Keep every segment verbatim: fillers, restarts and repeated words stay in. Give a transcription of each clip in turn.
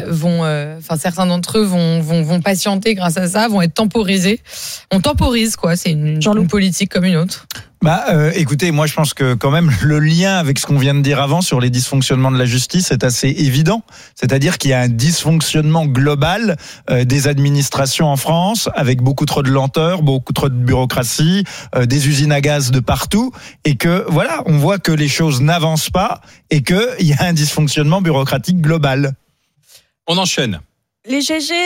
vont, enfin euh, certains d'entre eux vont, vont vont patienter grâce à ça, vont être temporisés. On temporise quoi, c'est une, une politique comme une autre. Bah, euh, écoutez, moi je pense que quand même le lien avec ce qu'on vient de dire avant sur les dysfonctionnements de la justice est assez évident. C'est-à-dire qu'il y a un dysfonctionnement global euh, des administrations en France, avec beaucoup trop de lenteur, beaucoup trop de bureaucratie, euh, des usines à gaz de partout, et que voilà, on voit que les choses n'avancent pas et que il y a un dysfonctionnement bureaucratique global. On enchaîne. Les G G,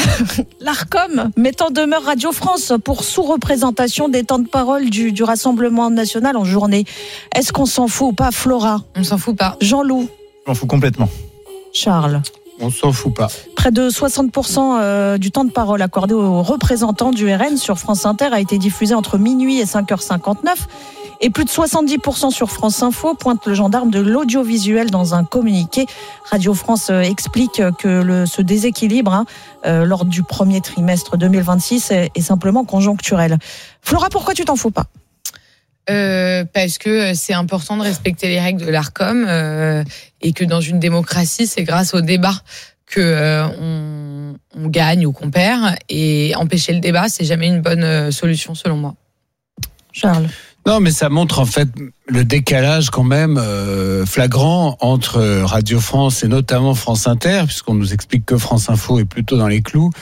l'Arcom met en demeure Radio France pour sous-représentation des temps de parole du, du Rassemblement national en journée. Est-ce qu'on s'en fout ou pas, Flora ? On s'en fout pas. Jean-Loup ? Je m'en fous complètement. Charles ? On s'en fout pas. Près de soixante pour cent du temps de parole accordé aux représentants du R N sur France Inter a été diffusé entre minuit et cinq heures cinquante-neuf. Et plus de soixante-dix pour cent sur France Info, pointe le gendarme de l'audiovisuel dans un communiqué. Radio France explique que le, ce déséquilibre hein, euh, lors du premier trimestre deux mille vingt-six est, est simplement conjoncturel. Flora, pourquoi tu t'en fous pas ? Euh, parce que c'est important de respecter les règles de l'Arcom euh, et que dans une démocratie, c'est grâce au débat que euh, on, on gagne ou qu'on perd. Et empêcher le débat, c'est jamais une bonne solution selon moi. Charles ? Non, mais ça montre en fait le décalage quand même euh, flagrant entre Radio France et notamment France Inter, puisqu'on nous explique que France Info est plutôt dans les clous,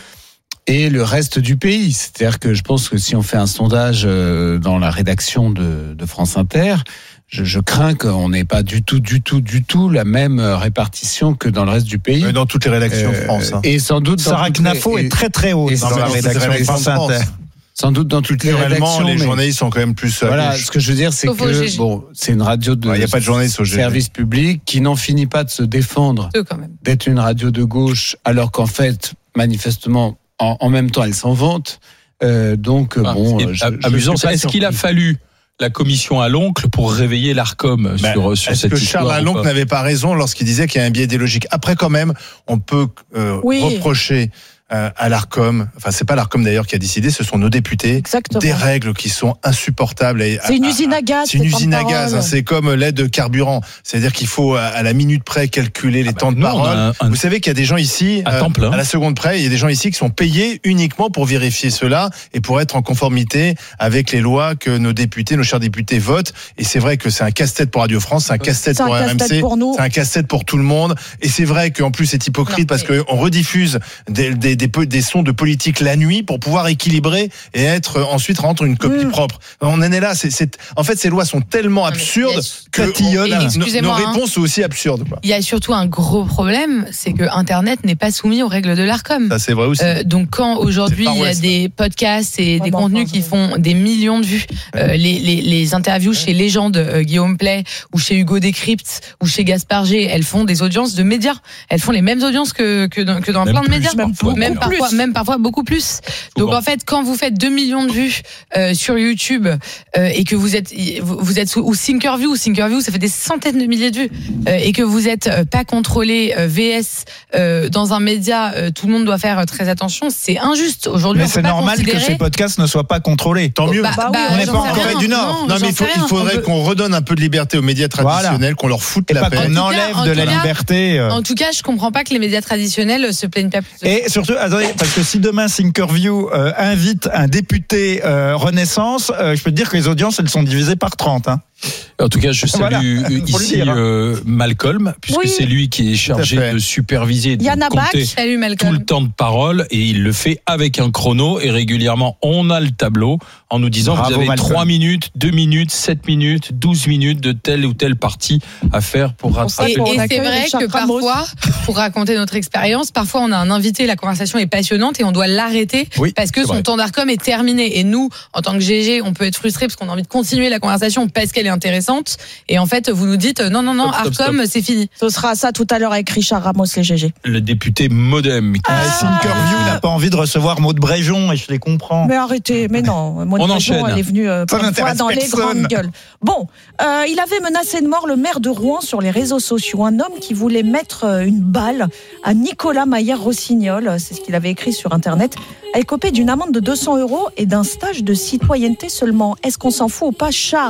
et le reste du pays. C'est-à-dire que je pense que si on fait un sondage euh, dans la rédaction de, de France Inter, je, je crains qu'on n'ait pas du tout, du tout, du tout la même répartition que dans le reste du pays. Mais dans toutes les rédactions euh, de France. Hein. Et sans doute. Sarah Knafo est très très haute dans la rédaction de France Inter. Sans doute dans toutes les rédactions. Les mais journalistes sont quand même plus. Voilà, ce que je veux dire, c'est Sauf que bon, c'est une radio de ouais, y a pas de journalistes au service public qui n'en finit pas de se défendre quand même. D'être une radio de gauche, alors qu'en fait, manifestement, en, en même temps, elle s'en vante. Euh, donc ah, bon, je, amusant. Je est-ce qu'il a fallu la commission à l'oncle pour réveiller l'Arcom ben, sur, sur cette histoire? Est-ce que Charles à l'oncle n'avait pas raison lorsqu'il disait qu'il y a un biais idéologique? Après, quand même, on peut euh, oui. reprocher à l'Arcom, enfin c'est pas l'Arcom d'ailleurs qui a décidé, ce sont nos députés. Exactement. Des règles qui sont insupportables. C'est à, une usine à gaz. C'est une usine à gaz. Hein, c'est comme l'aide de carburant. C'est-à-dire qu'il faut à la minute près calculer les ah temps bah, de non, parole. Un, un... Vous savez qu'il y a des gens ici à, temps plein. à la seconde près, il y a des gens ici qui sont payés uniquement pour vérifier cela et pour être en conformité avec les lois que nos députés, nos chers députés votent. Et c'est vrai que c'est un casse-tête pour Radio France, c'est un casse-tête c'est pour un R M C, pour nous. c'est un casse-tête pour tout le monde. Et c'est vrai qu'en plus c'est hypocrite non, parce mais... qu'on rediffuse des, des, des, des sons de politique la nuit pour pouvoir équilibrer et être ensuite rendre une copie mmh. propre. On en est là. C'est, c'est, en fait, ces lois sont tellement absurdes que on, nos réponses hein. sont aussi absurdes. Quoi. Il y a surtout un gros problème, c'est que Internet n'est pas soumis aux règles de l'Arcom. Ça, c'est vrai aussi. Euh, donc, quand aujourd'hui il y a des podcasts et des oh, contenus bah, qui font des millions de vues, euh, les, les, les interviews ouais. chez Légende, euh, Guillaume Play, ou chez Hugo Décrypte, ou chez Gaspard G, elles font des audiences de médias. Elles font les mêmes audiences que que dans, que dans plein de médias. Même, même parfois, même parfois beaucoup plus. Donc en fait, quand vous faites deux millions de vues euh, sur YouTube euh, et que vous êtes vous êtes sous, ou Thinkerview, ou Thinkerview, ça fait des centaines de milliers de vues euh, et que vous êtes euh, pas contrôlé euh, V S euh, dans un média, euh, tout le monde doit faire euh, très attention. C'est injuste aujourd'hui. Mais c'est normal considérer... que ces podcasts ne soient pas contrôlés. Tant mieux. Bah, bah, on n'est pas en Corée du Nord. Non, non mais il, faut, il faudrait peut... qu'on redonne un peu de liberté aux médias traditionnels, voilà. qu'on leur foute et la paix. On enlève cas, de la cas, liberté. Euh... En tout cas, je comprends pas que les médias traditionnels se plaignent pas plus. Et surtout, attendez, parce que si demain Thinkerview euh, invite un député euh, Renaissance, euh, je peux te dire que les audiences, elles sont divisées par trente. Hein. En tout cas, je salue voilà. ici dire, hein. euh, Malcolm, puisque oui. c'est lui qui est chargé de superviser, de Yann compter Salut, tout le temps de parole, et il le fait avec un chrono, et régulièrement, on a le tableau en nous disant, Bravo, vous avez Malcolm. trois minutes, deux minutes, sept minutes, douze minutes de telle ou telle partie à faire pour rattraper. Et, et c'est vrai que parfois, pour raconter notre expérience, parfois on a un invité, la conversation est passionnante et on doit l'arrêter oui, parce que son vrai. temps d'Arcom est terminé. Et nous, en tant que G G, on peut être frustrés parce qu'on a envie de continuer la conversation parce qu'elle est intéressante. Et en fait, vous nous dites non, non, non, stop, stop, Arcom, stop. c'est fini. Ce sera ça tout à l'heure avec Richard Ramos, les G G. Le député Modem. Qui... Ah, Thinkerview ah. n'a pas envie de recevoir Maud Bréjon et je les comprends. Mais arrêtez, mais non. Maud on Bréjon, enchaîne. Elle est venue euh, plein de fois dans personne. les grandes gueules. Bon, euh, il avait menacé de mort le maire de Rouen sur les réseaux sociaux. Un homme qui voulait mettre une balle à Nicolas Maillère-Rossignol, c'est ce qu'il avait écrit sur Internet, a écopé d'une amende de deux cents euros et d'un stage de citoyenneté seulement. Est-ce qu'on s'en fout ou pas, Charles ?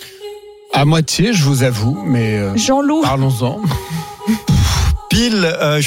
À moitié, je vous avoue, mais euh, Jean-Loup. Parlons-en. Pile, euh,